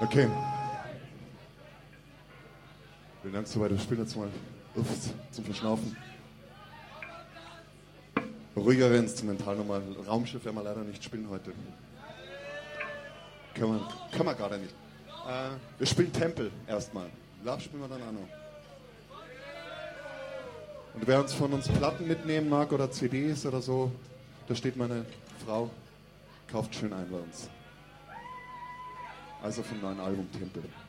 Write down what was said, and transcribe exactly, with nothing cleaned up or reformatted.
Okay. Vielen Dank soweit. Wir spielen jetzt mal Uffs, zum Verschnaufen. Ruhigere Instrumentalnummer. Raumschiff werden wir leider nicht spielen heute. Können wir, können wir gerade nicht. Äh, wir spielen Tempel erstmal. Love spielen wir dann auch noch. Und wer uns von uns Platten mitnehmen mag oder C Ds oder so, da steht meine Frau, kauft schön ein bei uns. Also vom neuen Album Tempel.